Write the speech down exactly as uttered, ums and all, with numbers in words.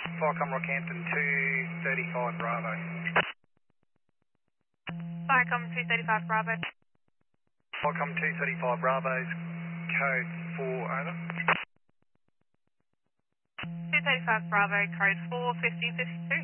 Viacom Rockhampton two thirty-five Bravo. Viacom two thirty-five Bravo. Viacom two thirty-five Bravo's code four, over. two thirty-five Bravo, code four, fifty fifty-two.